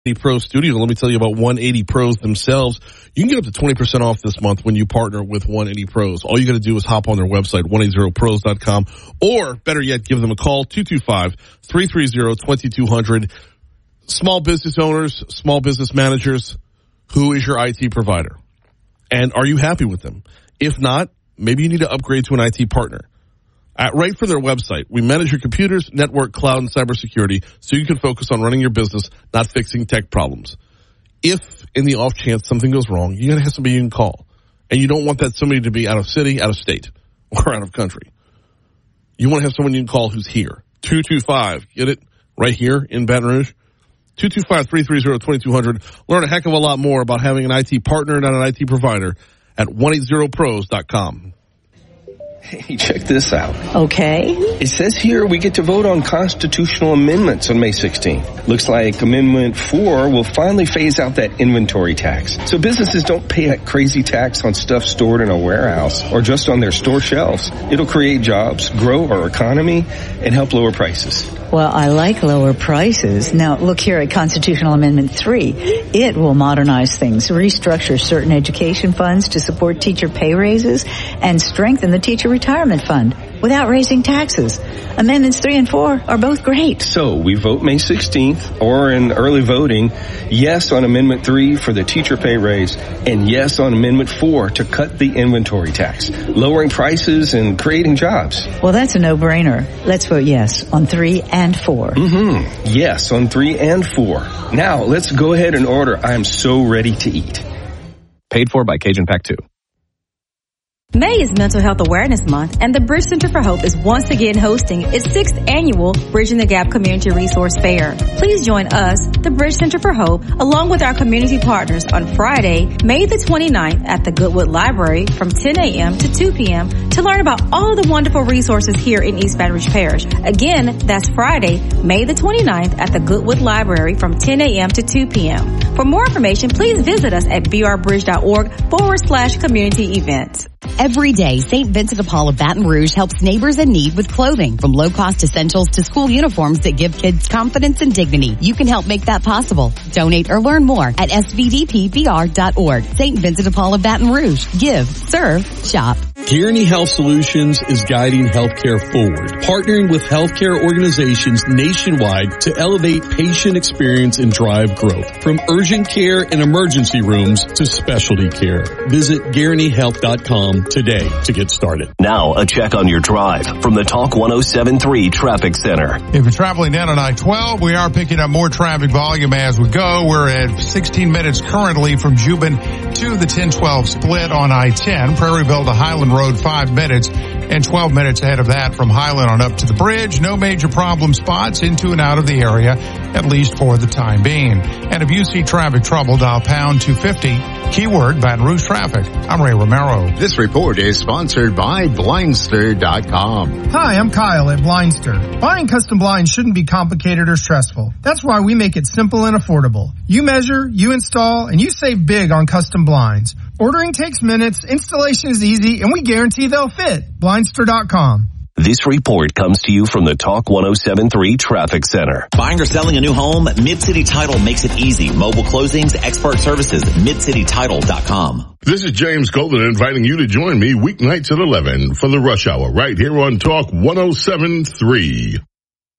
Pro Studio. Let me tell you about 180 Pros themselves. You can get up to 20% off this month when you partner with 180 Pros. All you got to do is hop on their website, 180pros.com, or better yet, give them a call, 225-330-2200. Small business owners, small business managers, who is your IT provider? And are you happy with them? If not, maybe you need to upgrade to an IT partner. Right from their website, we manage your computers, network, cloud, and cybersecurity so you can focus on running your business, not fixing tech problems. If, in the off chance something goes wrong, you got to have somebody you can call. And you don't want that somebody to be out of city, out of state, or out of country. You want to have someone you can call who's here. 225, get it? Right here in Baton Rouge. 225-330-2200. Learn a heck of a lot more about having an IT partner, not an IT provider, at 180pros.com. Hey, check this out. Okay. It says here we get to vote on constitutional amendments on May 16th. Looks like Amendment 4 will finally phase out that inventory tax. So businesses don't pay that crazy tax on stuff stored in a warehouse or just on their store shelves. It'll create jobs, grow our economy, and help lower prices. Well, I like lower prices. Now, look here at Constitutional Amendment 3. It will modernize things, restructure certain education funds to support teacher pay raises, and strengthen the teacher retirement fund without raising taxes. Amendments 3 and 4 are both great. So we vote May 16th, or in early voting, yes on Amendment 3 for the teacher pay raise, and yes on Amendment 4 to cut the inventory tax, lowering prices and creating jobs. Well, that's a no-brainer. Let's vote yes on 3 and 4. Yes on 3 and 4. Now, let's go ahead and order. I'm so ready to eat. Paid for by Cajun Pack 2. May is Mental Health Awareness Month, and the Bridge Center for Hope is once again hosting its 6th annual Bridging the Gap Community Resource Fair. Please join us, the Bridge Center for Hope, along with our community partners on Friday, May the 29th at the Goodwood Library from 10 a.m. to 2 p.m. to learn about all the wonderful resources here in East Baton Rouge Parish. Again, that's Friday, May the 29th at the Goodwood Library from 10 a.m. to 2 p.m. For more information, please visit us at brbridge.org/community events. Every day, St. Vincent de Paul of Baton Rouge helps neighbors in need with clothing, from low-cost essentials to school uniforms that give kids confidence and dignity. You can help make that possible. Donate or learn more at svdpbr.org. St. Vincent de Paul of Baton Rouge. Give, serve, shop. Guaranty Health Solutions is guiding healthcare forward, partnering with healthcare organizations nationwide to elevate patient experience and drive growth. From urgent care and emergency rooms to specialty care. Visit GuarantyHealth.com today to get started. Now, a check on your drive from the Talk 107.3 Traffic Center. If you're traveling down on I-12, we are picking up more traffic volume as we go. We're at 16 minutes currently from Juban to the 10-12 split on I-10. Prairieville to Highland Road, 5 minutes, and 12 minutes ahead of that from Highland on up to the bridge. No major problem spots into and out of the area, at least for the time being. And if you see traffic trouble, dial pound 250, keyword Baton Rouge traffic. I'm Ray Romero. This report is sponsored by Blindster.com. Hi, I'm Kyle at Blindster. Buying custom blinds shouldn't be complicated or stressful. That's why we make it simple and affordable. You measure, you install, and you save big on custom blinds. Ordering takes minutes, installation is easy, and we guarantee they'll fit. Blindster.com. This report comes to you from the Talk 107.3 Traffic Center. Buying or selling a new home? Mid-City Title makes it easy. Mobile closings, expert services, midcitytitle.com. This is James Golden inviting you to join me weeknights at 11 for the Rush Hour right here on Talk 107.3.